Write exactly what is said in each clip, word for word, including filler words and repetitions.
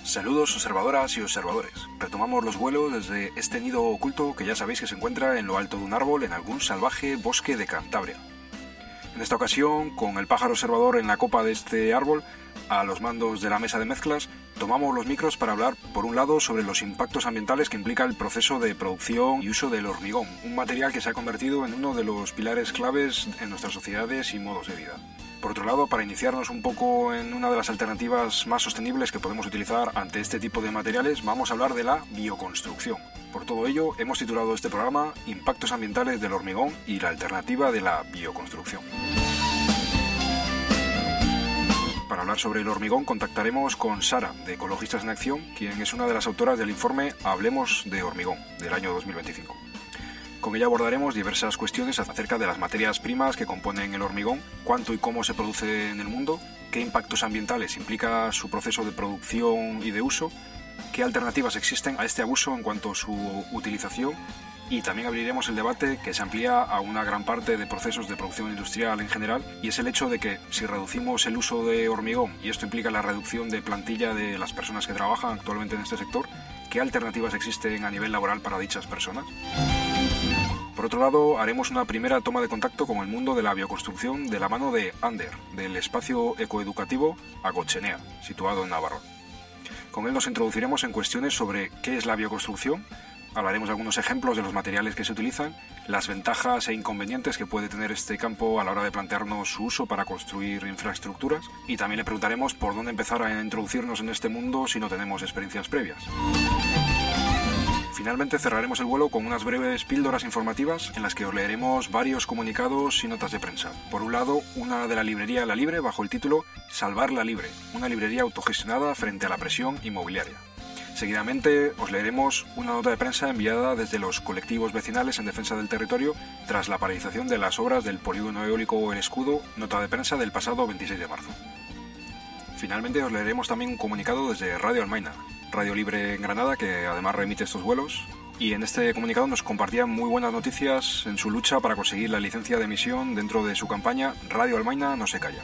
Saludos observadoras y observadores. Retomamos los vuelos desde este nido oculto que ya sabéis que se encuentra en lo alto de un árbol en algún salvaje bosque de Cantabria. En esta ocasión, con el pájaro observador en la copa de este árbol, a los mandos de la mesa de mezclas, tomamos los micros para hablar, por un lado, sobre los impactos ambientales que implica el proceso de producción y uso del hormigón, un material que se ha convertido en uno de los pilares claves en nuestras sociedades y modos de vida. Por otro lado, para iniciarnos un poco en una de las alternativas más sostenibles que podemos utilizar ante este tipo de materiales, vamos a hablar de la bioconstrucción. Por todo ello, hemos titulado este programa Impactos ambientales del hormigón y la alternativa de la bioconstrucción. Para hablar sobre el hormigón contactaremos con Sara, de Ecologistas en Acción, quien es una de las autoras del informe Hablemos de Hormigón, del año dos mil veinticinco. Con ella abordaremos diversas cuestiones acerca de las materias primas que componen el hormigón, cuánto y cómo se produce en el mundo, qué impactos ambientales implica su proceso de producción y de uso, qué alternativas existen a este abuso en cuanto a su utilización, y también abriremos el debate que se amplía a una gran parte de procesos de producción industrial en general, y es el hecho de que si reducimos el uso de hormigón, y esto implica la reducción de plantilla de las personas que trabajan actualmente en este sector, ¿qué alternativas existen a nivel laboral para dichas personas? Por otro lado, haremos una primera toma de contacto con el mundo de la bioconstrucción de la mano de Ander, del espacio ecoeducativo Agotxenea, situado en Navarra. Con él nos introduciremos en cuestiones sobre qué es la bioconstrucción, hablaremos de algunos ejemplos de los materiales que se utilizan, las ventajas e inconvenientes que puede tener este campo a la hora de plantearnos su uso para construir infraestructuras, y también le preguntaremos por dónde empezar a introducirnos en este mundo si no tenemos experiencias previas. Finalmente cerraremos el vuelo con unas breves píldoras informativas en las que os leeremos varios comunicados y notas de prensa. Por un lado, una de la librería La Libre bajo el título Salvar la Libre, una librería autogestionada frente a la presión inmobiliaria. Seguidamente os leeremos una nota de prensa enviada desde los colectivos vecinales en defensa del territorio tras la paralización de las obras del polígono eólico El Escudo, nota de prensa del pasado veintiséis de marzo. Finalmente os leeremos también un comunicado desde Radio Almaina, Radio Libre en Granada, que además remite estos vuelos, y en este comunicado nos compartían muy buenas noticias en su lucha para conseguir la licencia de emisión dentro de su campaña Radio Almaina no se calla.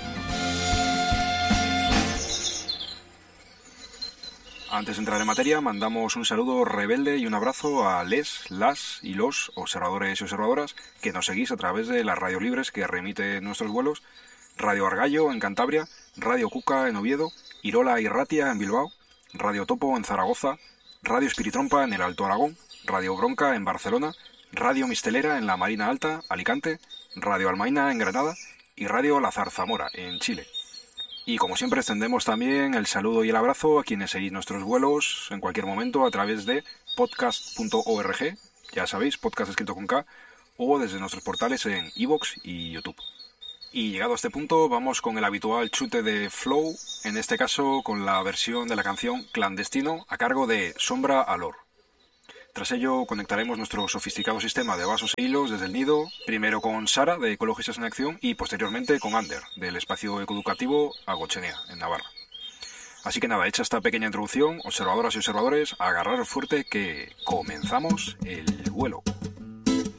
Antes de entrar en materia, mandamos un saludo rebelde y un abrazo a les, las y los observadores y observadoras que nos seguís a través de las radios libres que remite nuestros vuelos: Radio Argallo en Cantabria, Radio Cuca en Oviedo, Irola y Ratia en Bilbao, Radio Topo en Zaragoza, Radio Espiritrompa en el Alto Aragón, Radio Bronca en Barcelona, Radio Mistelera en la Marina Alta, Alicante, Radio Almaina en Granada y Radio La Zarzamora en Chile. Y como siempre extendemos también el saludo y el abrazo a quienes seguís nuestros vuelos en cualquier momento a través de podcast punto org, ya sabéis, podcast escrito con K, o desde nuestros portales en iVoox y YouTube. Y llegado a este punto, vamos con el habitual chute de flow, en este caso con la versión de la canción Clandestino a cargo de Sombra Alor. Tras ello conectaremos nuestro sofisticado sistema de vasos e hilos desde el nido, primero con Sara, de Ecologistas en Acción, y posteriormente con Ander, del espacio ecoeducativo Agotxenea, en Navarra. Así que nada, hecha esta pequeña introducción, observadoras y observadores, a agarrar fuerte que comenzamos el vuelo.